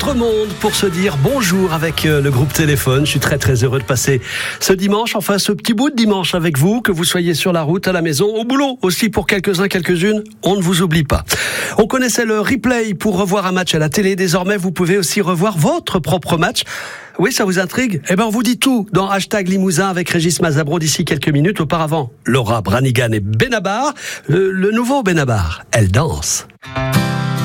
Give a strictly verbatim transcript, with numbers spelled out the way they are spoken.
notre monde pour se dire bonjour avec le groupe Téléphone. Je suis très très heureux de passer ce dimanche, enfin ce petit bout de dimanche avec vous, que vous soyez sur la route, à la maison, au boulot aussi pour quelques-uns, quelques-unes, on ne vous oublie pas. On connaissait le replay pour revoir un match à la télé, désormais vous pouvez aussi revoir votre propre match. Oui, ça vous intrigue ? Eh bien, on vous dit tout dans Hashtag Limousin avec Régis Mazabro d'ici quelques minutes. Auparavant, Laura Branigan et Benabar. Le, le nouveau Benabar, elle danse.